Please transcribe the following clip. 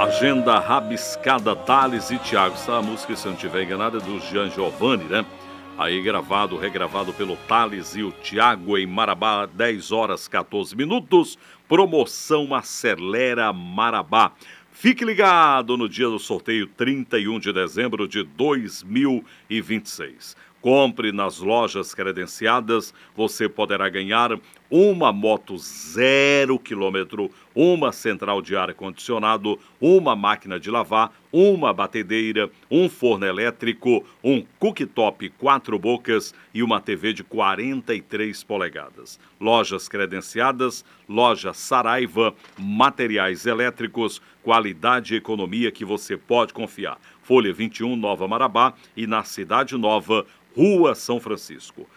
Agenda rabiscada, Thales e Thiago. Essa música, se eu não estiver enganado, é do Gian Giovanni, né? Aí regravado pelo Thales e o Thiago em Marabá, 10 horas 14 minutos. Promoção Acelera Marabá. Fique ligado no dia do sorteio 31 de dezembro de 2026. Compre nas lojas credenciadas, você poderá ganhar uma moto 0 km, uma central de ar-condicionado, uma máquina de lavar, uma batedeira, um forno elétrico, um cooktop 4 bocas e uma TV de 43 polegadas. Lojas credenciadas, loja Saraiva, materiais elétricos, qualidade e economia que você pode confiar. Folha 21, Nova Marabá e na Cidade Nova, Rua São Francisco.